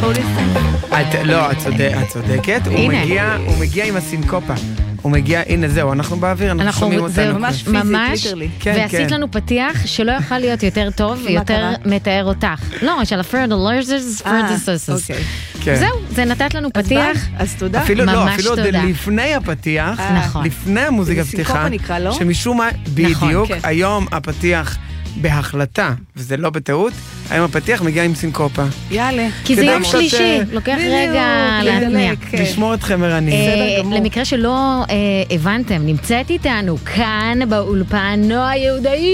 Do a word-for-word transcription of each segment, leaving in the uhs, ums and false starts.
לא, את צודקת, הוא מגיע עם הסינקופה. הוא מגיע, הנה זהו, אנחנו באוויר, אנחנו שומעים אותנו. זה ממש פיזית, ליטרלי. ועשית לנו פתיח שלא יכול להיות יותר טוב ויותר מתאר אותך. לא, של הפרדלרזס, פרדססס. זהו, זה נתת לנו פתיח. אז תודה. אפילו לא, אפילו לפני הפתיח, לפני המוזיקה פתיחה, שמשום מה, בדיוק, היום הפתיח בהחלטה, וזה לא בטעות, היום הפתיח מגיע עם סינקופה. יאללה. כי זה יום שלישי, לוקח רגע להתניע. לשמור אתכם ערנים. למקרה שלא הבנתם, נמצאת איתנו כאן באולפן נועה יהודאי.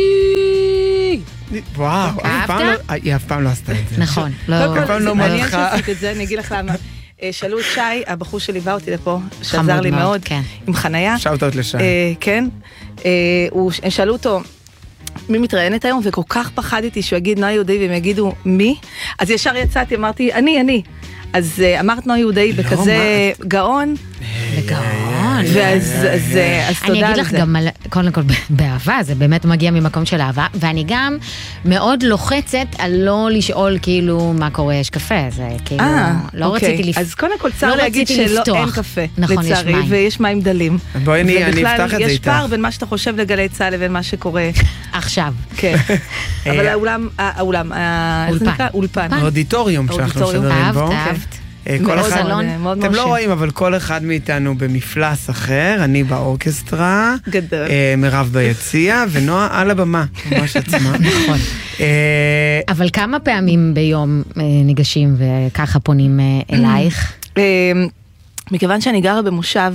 וואו, היא אף פעם לא עשתה את זה. נכון. זה מעניין שעשית את זה, אני אגיד לך למה. שאלו את שי, הבחור שליווה אותי לפה, שעזר לי מאוד, עם חנייה. שאוטות לשי. כן. שאלו אותו, מי מתראיינת היום, וכל כך פחדתי שהוא יגיד נועה יהודאי, והם יגידו מי? אז ישר יצאתי, אמרתי, אני, אני. אז אמרת נועה יהודאי בכזה גאון. גאון. ואז תודה על זה. אני אגיד לך גם, קודם כל באהבה, זה באמת מגיע ממקום של אהבה, ואני גם מאוד לוחצת על לא לשאול כאילו מה קורה, יש קפה, זה כאילו, לא רציתי לפתוח. אז קודם כל צר להגיד שלא אין קפה, לצערי, ויש מים דלים. בואי אני אפתח את זה איתך. יש פער בין מה שאתה חושב לגלי צהל לבין מה שקורה עכשיו. כן. אבל האולם, האולם, איך זה נקרא? אולפן. האודיטוריום שאנחנו שדרים בו. אהבת. כל אחד, אתם לא רואים, אבל כל אחד מאיתנו במפלס אחר, אני באורקסטרה, מירב ביציע, ונועה על הבמה, ממש עצמה. נכון. אבל כמה פעמים ביום ניגשים וככה פונים אלייך? מכיוון שאני גרה במושב,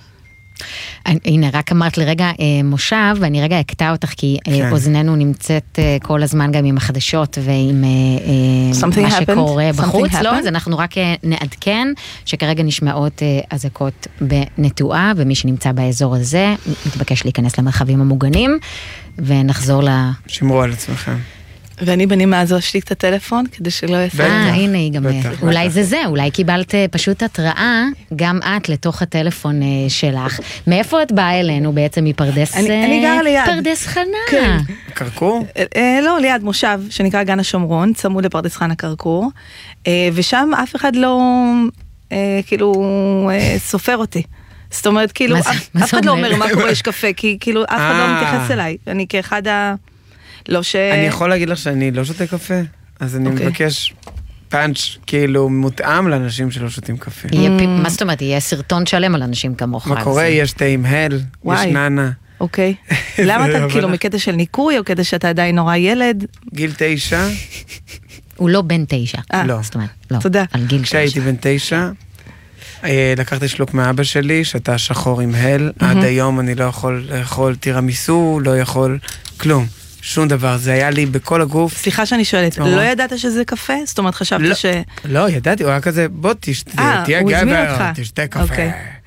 הנה, רק אמרת לרגע מושב, ואני רגע אקטע אותך, כי אוזננו נמצאת כל הזמן גם עם החדשות ועם מה שקורה בחוץ, לא? אז אנחנו רק נעדכן שכרגע נשמעות אזעקות בנטועה, ומי שנמצא באזור הזה מתבקש להיכנס למרחבים המוגנים, ונחזור ל... שמרו על עצמכם. ואני בנימה הזו אשתיק את הטלפון, כדי שלא יעשה. אה, הנה היא גם, אולי זה זה, אולי קיבלת פשוט התראה, גם את לתוך הטלפון שלך. מאיפה את באה אלינו בעצם מפרדס? אני גרה ליד. פרדס חנה. כן. קרקור? לא, ליד מושב, שנקרא גן השומרון, צמוד לפרדס חנה קרקור, ושם אף אחד לא, כאילו, סופר אותי. זאת אומרת, כאילו, אף אחד לא אומר מה קורה, יש קפה, כי כאילו, אף אחד לא מתייחס אליי. אני כאחד ה... לא ש... אני יכול להגיד לך שאני לא שותה קפה, אז אני מבקש פאנץ' כאילו מותאם לאנשים שלא שותים קפה. מה זאת אומרת? יהיה סרטון שלם על אנשים כמוך. מה קורה? יש תה עם הל, יש ננה. אוקיי. למה אתה כאילו מקטע של ניקוי, או קטע שאתה עדיין נורא ילד? גיל תשע. הוא לא בן תשע. לא. זאת אומרת, לא. תודה. על גיל תשע. כשהייתי בן תשע, לקחתי שלוק מאבא שלי, שאתה שחור עם הל, עד היום אני לא יכול לאכול תירמיסו, לא יכול כלום. שום דבר, זה היה לי בכל הגוף. סליחה שאני שואלת, לא ידעת שזה קפה? זאת אומרת, חשבת ש... לא, ידעתי, הוא היה כזה, בוא תהיה גבר, תשתה קפה.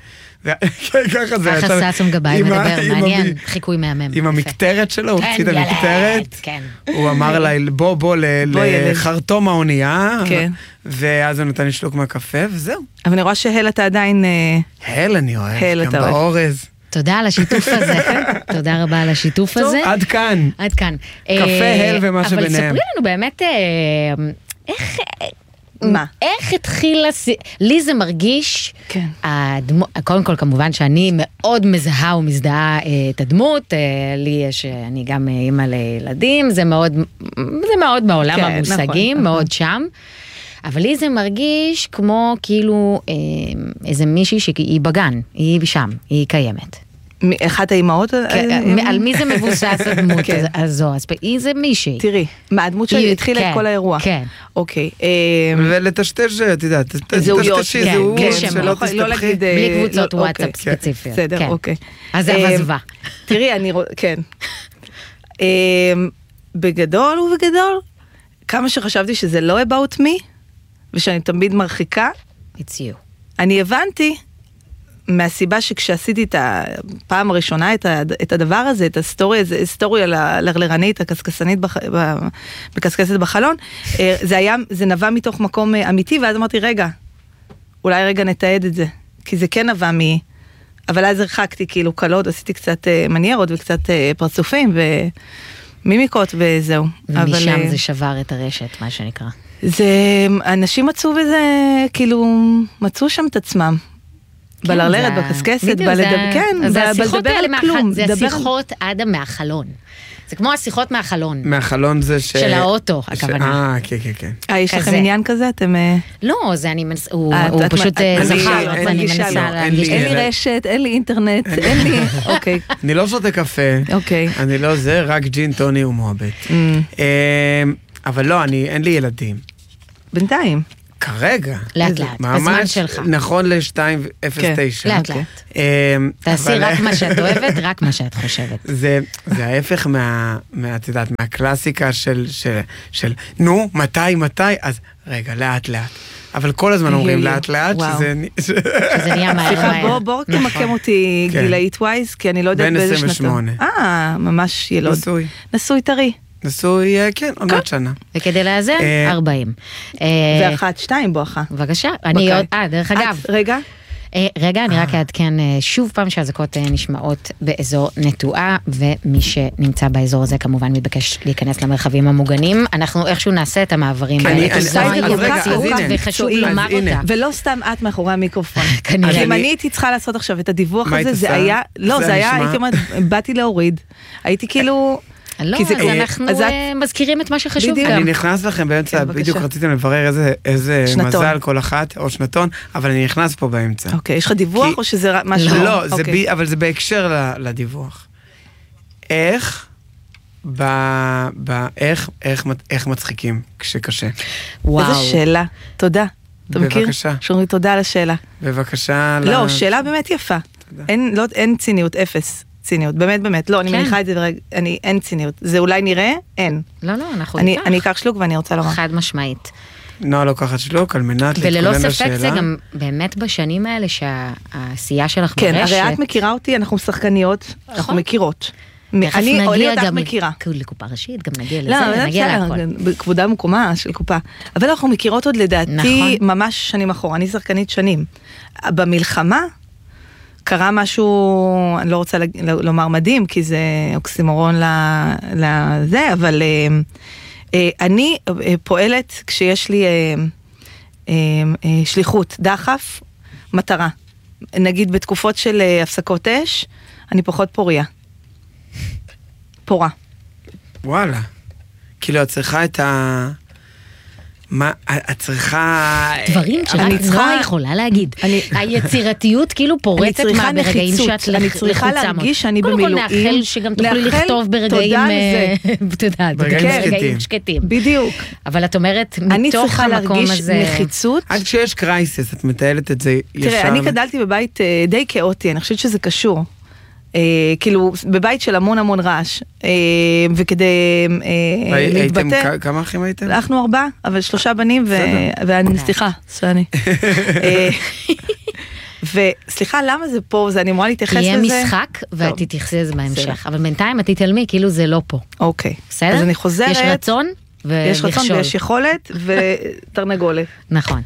ככה זה. ככה ססום גבאי מדבר, מעניין, חיקוי מהמם. עם המקטרת שלו, הוא הוציא את המקטרת, הוא אמר לה, בוא, בוא לחרטום האונייה, ואז הוא נתן לי שלוק מהקפה, וזהו. אבל אני רואה שהל אתה עדיין... הל אני אוהב, גם באורז. תודה על השיתוף הזה, תודה רבה על השיתוף הזה. עד כאן. עד כאן. קפה, הל ומה שביניהם. אבל ספרי לנו באמת, איך... מה? איך התחיל... לי זה מרגיש... כן. קודם כל, כמובן שאני מאוד מזהה ומזדהה את הדמות. לי יש... אני גם אימא לילדים. זה מאוד... זה מאוד בעולם המושגים, מאוד שם. אבל לי זה מרגיש כמו כאילו איזה מישהי שהיא בגן, היא שם, היא קיימת. אחת האימהות? על מי זה מבוסס הדמות הזו? אז היא זה מישהי. תראי, מה הדמות שלי התחילה את כל האירוע? כן. אוקיי. ולטשטש, את יודעת, תטשטשי זהות, שלא תסתבכי. בלי קבוצות וואטסאפ ספציפיות. בסדר, אוקיי. אז זה עזבה. תראי, אני רואה, כן. בגדול ובגדול, כמה שחשבתי שזה לא about me, ושאני תמיד מרחיקה, it's you. אני הבנתי מהסיבה שכשעשיתי את הפעם הראשונה את הדבר הזה, את הסטוריה, זה סטוריה לרלרנית, הקסקסנית, בקסקסת בחלון, זה היה, זה נבע מתוך מקום אמיתי, ואז אמרתי, רגע, אולי רגע נתעד את זה, כי זה כן נבע מי, אבל אז הרחקתי כאילו קלות, עשיתי קצת מניירות וקצת פרצופים ומימיקות וזהו. ומשם זה שבר את הרשת, מה שנקרא. זה, אנשים מצאו בזה, כאילו, מצאו שם את עצמם. בלרלרת, בקסקסת, בלדבר, כן, בלדבר על כלום. זה השיחות עד מהחלון. זה כמו השיחות מהחלון. מהחלון זה ש... של האוטו, הכוונה. אה, כן, כן, כן. אה, יש לכם עניין כזה? אתם... לא, זה אני מנסה, הוא פשוט זכר, ואני מנסה להנגיש. אין לי רשת, אין לי אינטרנט, אין לי... אוקיי. אני לא שותה קפה. אוקיי. אני לא זה, רק ג'ין, טוני ומועבט. אבל לא, אין לי ילדים. בינתיים. כרגע. לאט לאט, בזמן שלך. נכון ל-שתיים אפס תשע. לאט לאט. תעשי רק מה שאת אוהבת, רק מה שאת חושבת. זה ההפך מה, את יודעת, מהקלאסיקה של, נו, מתי, מתי, אז רגע, לאט לאט. אבל כל הזמן אומרים לאט לאט, שזה נהיה מהר מהר. בוא רק תמקם אותי גילאית ווייז, כי אני לא יודעת באיזה שנתון. בן עשרים ושמונה. אה, ממש ילוד. נשוי. נשוי טרי. נשוי, כן, עוד מעט שנה. וכדי לאזן, ארבעים. ואחת, שתיים בואכה. בבקשה, אני עוד, אה, דרך אגב. רגע. רגע, אני רק אעדכן שוב פעם שהזעקות נשמעות באזור נטועה, ומי שנמצא באזור הזה כמובן מתבקש להיכנס למרחבים המוגנים. אנחנו איכשהו נעשה את המעברים האלה. וחשוב לומר אותה. ולא סתם את מאחורי המיקרופון. אז אם אני הייתי צריכה לעשות עכשיו את הדיווח הזה, זה היה, לא, זה היה, הייתי אומרת, באתי להוריד. הייתי כאילו... לא, אז אנחנו מזכירים את מה שחשוב גם. אני נכנס לכם באמצע, בדיוק רציתם לברר איזה מזל כל אחת, או שנתון, אבל אני נכנס פה באמצע. אוקיי, יש לך דיווח או שזה משהו? לא, אבל זה בהקשר לדיווח. איך, איך מצחיקים כשקשה? איזה שאלה, תודה. אתה מכיר? בבקשה. שאומרים תודה על השאלה. בבקשה. לא, שאלה באמת יפה. אין ציניות, אפס. ציניות, באמת באמת, לא, אני מניחה את זה ברגע, אני, אין ציניות, זה אולי נראה, אין. לא, לא, אנחנו איתך. אני אקח שלוק ואני רוצה לומר. חד משמעית. נועה לוקחת שלוק על מנת להתכונן לשאלה. וללא ספק זה גם באמת בשנים האלה שהעשייה שלך ברשת. כן, הרי את מכירה אותי, אנחנו שחקניות, אנחנו מכירות. אני אותך מכירה. לקופה ראשית, גם נגיע לזה, נגיע להכל. בכבודה מקומה של קופה. אבל אנחנו מכירות עוד לדעתי ממש שנים אחורה, אני שחקנית שנים. במלחמה, קרה משהו, אני לא רוצה לומר מדהים, כי זה אוקסימורון לזה, אבל אני פועלת כשיש לי שליחות, דחף, מטרה. נגיד בתקופות של הפסקות אש, אני פחות פוריה. פורה. וואלה. כאילו, את צריכה את ה... מה, את צריכה... דברים שרק נועה יכולה להגיד. היצירתיות כאילו פורצת מה ברגעים שאת אני צריכה להרגיש שאני קודם במילואים. כל נאחל שגם תוכלי לכתוב ברגעים שקטים. בדיוק. אבל את אומרת, מתוך המקום הזה... אני צריכה להרגיש נחיצות. עד כשיש קרייסס, את מטיילת את זה ישר. תראה, אני גדלתי בבית די כאוטי, אני חושבת שזה קשור. כאילו, בבית של המון המון רעש, וכדי להתבטא... כמה אחים הייתם? אנחנו ארבעה, אבל שלושה בנים, ואני, סליחה, סליחה. וסליחה, למה זה פה? אני אמורה להתייחס לזה? יהיה משחק, ואת תתייחסי לזה בהמשך. אבל בינתיים את תתעלמי, כאילו זה לא פה. אוקיי. בסדר? אז אני חוזרת... יש רצון ומכשול. יש רצון ויש יכולת ותרנגולת. נכון.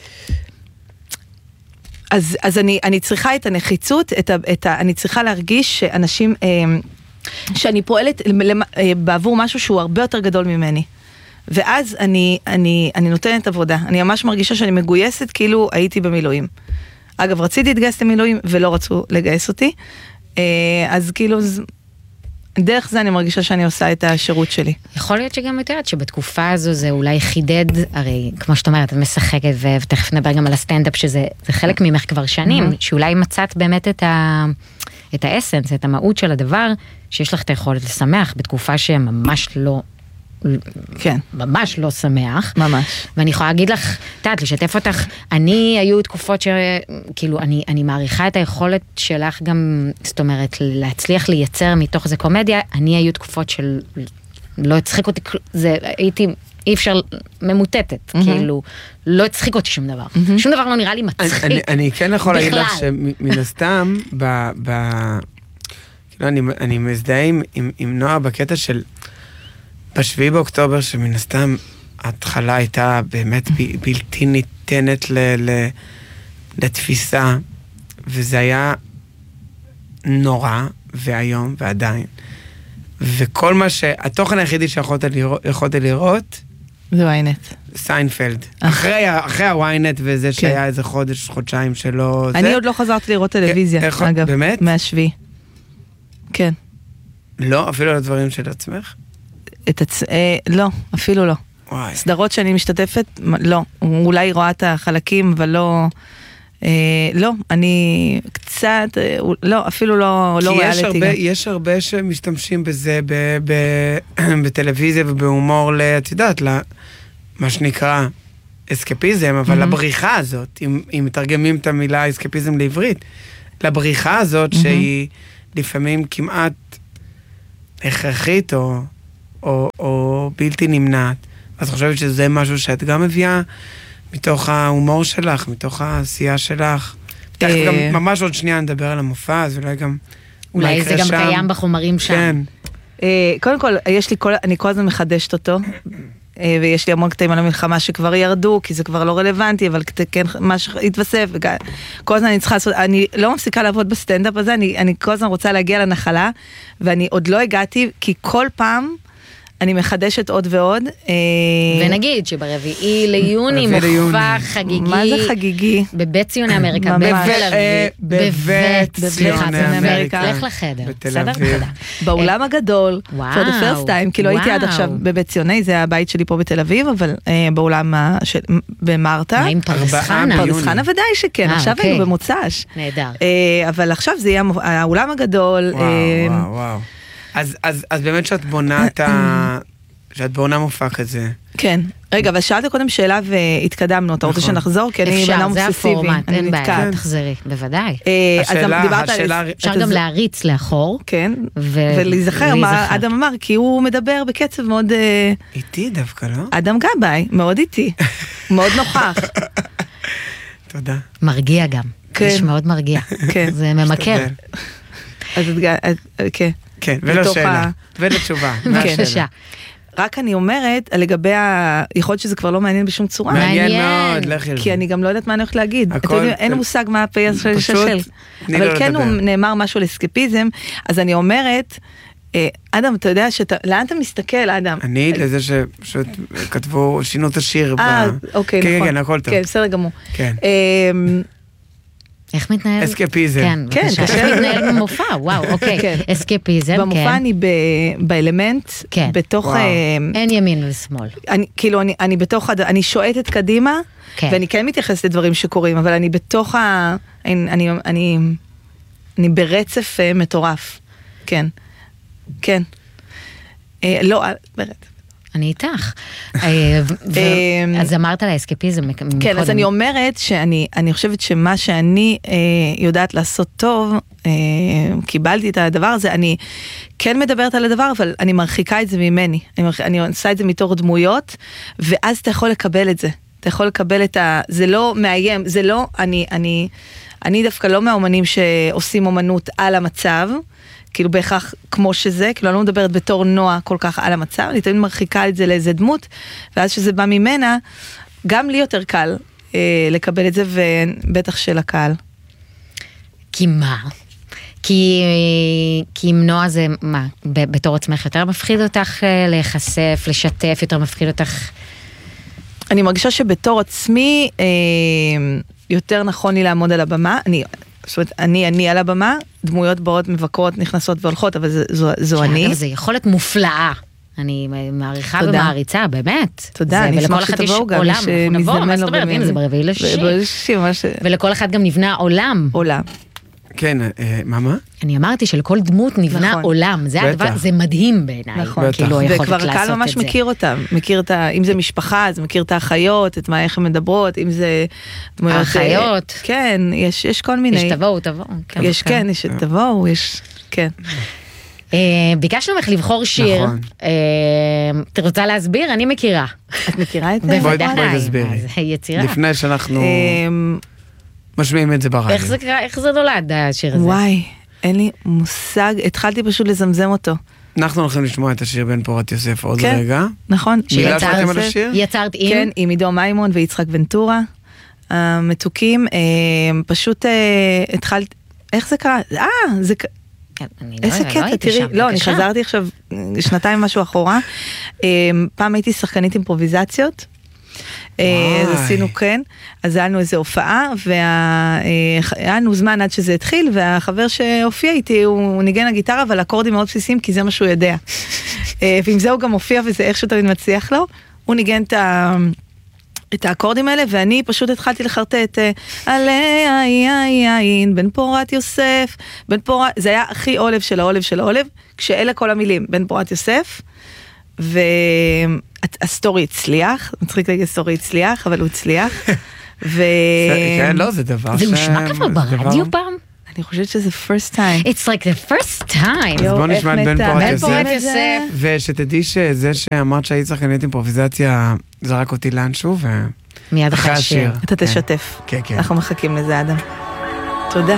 אז, אז אני, אני צריכה את הנחיצות, את ה, את ה, אני צריכה להרגיש שאנשים, אה, שאני פועלת אה, בעבור משהו שהוא הרבה יותר גדול ממני. ואז אני, אני, אני נותנת עבודה. אני ממש מרגישה שאני מגויסת כאילו הייתי במילואים. אגב, רציתי להתגייס למילואים ולא רצו לגייס אותי. אה, אז כאילו... דרך זה אני מרגישה שאני עושה את השירות שלי. יכול להיות שגם את יודעת שבתקופה הזו זה אולי חידד, הרי כמו שאת אומרת, את משחקת ותכף נדבר גם על הסטנדאפ, שזה חלק ממך כבר שנים, שאולי מצאת באמת את ה... את האסנס, את המהות של הדבר, שיש לך את היכולת לשמח בתקופה שממש לא... כן. ממש לא שמח. ממש. ואני יכולה להגיד לך, תעת, לשתף אותך, אני, היו תקופות ש... כאילו, אני, אני מעריכה את היכולת שלך גם, זאת אומרת, להצליח לייצר מתוך זה קומדיה, אני היו תקופות של... לא הצחיק אותי, זה, הייתי... אי אפשר ממוטטת, כאילו, לא הצחיק אותי שום דבר. שום דבר לא נראה לי מצחיק. אני, אני כן יכול להגיד לך שמן הסתם, ב... ב... כאילו, אני, אני מזדהה עם, עם נועה בקטע של... בשביעי באוקטובר, שמן הסתם ההתחלה הייתה באמת ב, בלתי ניתנת ל, ל, לתפיסה, וזה היה נורא, והיום ועדיין. וכל מה ש... התוכן היחידי שיכולת לראות, יכולת לראות, זה וויינט. סיינפלד. אחרי הוויינט וזה שהיה איזה חודש, חודשיים שלו. אני עוד לא חזרתי לראות טלוויזיה, אגב. באמת? מהשביעי. כן. לא? אפילו על הדברים של עצמך? את עצ... לא, אפילו לא. וואי. סדרות שאני משתתפת, לא. אולי רואה את החלקים, אבל לא... לא, אני קצת, לא, אפילו לא ריאליטי. כי יש הרבה שמשתמשים בזה בטלוויזיה ובהומור, את יודעת, מה שנקרא אסקפיזם, אבל לבריחה הזאת, אם מתרגמים את המילה אסקפיזם לעברית, לבריחה הזאת שהיא לפעמים כמעט הכרחית או בלתי נמנעת. אז חושבת שזה משהו שאת גם מביאה מתוך ההומור שלך, מתוך העשייה שלך. גם ממש עוד שנייה נדבר על המופע, אז אולי גם... אולי זה גם קיים בחומרים שם. קודם כל, אני כל הזמן מחדשת אותו, ויש לי המון קטעים על המלחמה שכבר ירדו, כי זה כבר לא רלוונטי, אבל כן, מה שהתווסף, כל הזמן אני צריכה לעשות, אני לא מפסיקה לעבוד בסטנדאפ הזה, אני כל הזמן רוצה להגיע לנחלה, ואני עוד לא הגעתי, כי כל פעם אני מחדשת עוד ועוד. ונגיד שברביעי ליוני מופע חגיגי. מה זה חגיגי? בבית ציוני אמריקה. בבית ציוני אמריקה. לך לחדר. בסדר? תודה. באולם הגדול. וואו. for the first time. כאילו הייתי עד עכשיו בבית ציוני, זה הבית שלי פה בתל אביב, אבל באולם במרתה. מה עם פרדס חנה? פרדס חנה ודאי שכן. עכשיו היינו במוצ"ש. נהדר. אבל עכשיו זה יהיה האולם הגדול. וואו, וואו, וואו. אז, אז, אז באמת שאת בונה את ה... שאת בונה מופע כזה. כן. רגע, אבל שאלת קודם שאלה והתקדמנו. אתה רוצה שנחזור? כי אני בנה אובססיבי. אפשר, זה הפורמט, אין בעיה, תחזרי, בוודאי. אפשר גם להריץ לאחור. כן, ולהיזכר מה אדם אמר, כי הוא מדבר בקצב מאוד... איתי דווקא, לא? אדם גבאי, מאוד איתי. מאוד נוכח. תודה. מרגיע גם. איש מאוד מרגיע. זה ממכר. אז כן. כן, ולא שאלה, ולתשובה. בבקשה. רק אני אומרת, לגבי ה... יכול להיות שזה כבר לא מעניין בשום צורה. מעניין מאוד, לכי על זה. כי אני גם לא יודעת מה אני הולכת להגיד. הכל... אין מושג מה הפייס של ששל. אבל כן הוא נאמר משהו על אסקפיזם, אז אני אומרת, אדם, אתה יודע, לאן אתה מסתכל, אדם? אני לזה שכתבו, שינו את השיר. אה, אוקיי, נכון. כן, כן, הכל טוב. כן, בסדר גמור. כן. איך מתנהל? אסקפיזם. כן, כן. איך מתנהל במופע, וואו, אוקיי. אסקפיזם, כן. במופע אני באלמנט, בתוך... אין ימין ושמאל. כאילו, אני בתוך... אני שואטת קדימה, ואני כן מתייחסת לדברים שקורים, אבל אני בתוך ה... אני ברצף מטורף. כן. כן. לא, ברצף. אני איתך. אז אמרת על האסקפיזם. כן, אז אני אומרת שאני חושבת שמה שאני יודעת לעשות טוב, קיבלתי את הדבר הזה, אני כן מדברת על הדבר, אבל אני מרחיקה את זה ממני. אני עושה את זה מתוך דמויות, ואז אתה יכול לקבל את זה. אתה יכול לקבל את ה... זה לא מאיים, זה לא... אני דווקא לא מהאומנים שעושים אומנות על המצב, כאילו בהכרח כמו שזה, כאילו אני לא מדברת בתור נועה כל כך על המצב, אני תמיד מרחיקה את זה לאיזה דמות, ואז שזה בא ממנה, גם לי יותר קל אה, לקבל את זה, ובטח של הקהל. כי מה? כי, כי עם נועה זה, מה, בתור עצמך יותר מפחיד אותך להיחשף, לשתף, יותר מפחיד אותך? אני מרגישה שבתור עצמי, אה, יותר נכון לי לעמוד על הבמה, אני... זאת אומרת, אני, אני על הבמה, דמויות באות, מבקרות, נכנסות והולכות, אבל זו, זו אני. זה יכולת מופלאה. אני מעריכה ומעריצה, באמת. תודה, אני אשמח שתבואו גם. אנחנו נבוא, מה זאת אומרת, הנה זה ברביעי לשישי. ולכל אחד גם נבנה עולם. עולם. כן, מה מה? אני אמרתי שלכל דמות נבנה עולם, זה הדבר, זה מדהים בעיניי. נכון, וכבר הקהל ממש מכיר אותם, מכיר את ה... אם זה משפחה, אז מכיר את האחיות, את מה, איך הן מדברות, אם זה... האחיות. כן, יש כל מיני... יש תבואו, תבואו. יש, כן, יש תבואו, יש... כן. ביקשנו ממך לבחור שיר. אתה רוצה להסביר? אני מכירה. את מכירה את זה? בואי תסבירי. יצירה. לפני שאנחנו... משמיעים את זה ברדיו. איך זה קרה, איך זה נולד השיר הזה? וואי, אין לי מושג, התחלתי פשוט לזמזם אותו. אנחנו הולכים לשמוע את השיר בן פורת יוסף עוד רגע. נכון. מילה שלכם על השיר? יצרת עם? כן, עם עידו מימון ויצחק ונטורה. מתוקים, פשוט התחלתי, איך זה קרה? אה, זה... איזה קטע, תראי, לא, אני חזרתי עכשיו שנתיים משהו אחורה, פעם הייתי שחקנית אימפרוביזציות, אז עשינו כן, אז היה לנו איזו הופעה, והיה לנו זמן עד שזה התחיל, והחבר שהופיע איתי, הוא ניגן הגיטרה, אבל אקורדים מאוד בסיסיים, כי זה מה שהוא יודע. ועם זה הוא גם הופיע, וזה איכשהו תמיד מצליח לו, הוא ניגן את ה... את האקורדים האלה, ואני פשוט התחלתי לחרטט, עלי היין, בן פורת יוסף, בן פורת, זה היה הכי עולב של העולב של העולב, כשאלה כל המילים, בן פורת יוסף, והסטורי הצליח, מצחיק להגיד סטורי הצליח, אבל הוא הצליח, ו... כן, לא, זה דבר ש... זה הושמע כבר ברדיו פעם? אני חושבת שזה first time. It's like the first time. אז בוא נשמע את בן פורת יוסף. ושתדעי שזה שאמרת שהיית שחקנית אימפרוביזציה, זרק אותי לאנשהו, ו... מיד אחרי השיר. אתה תשתף. כן, כן. אנחנו מחכים לזה, אדם. תודה.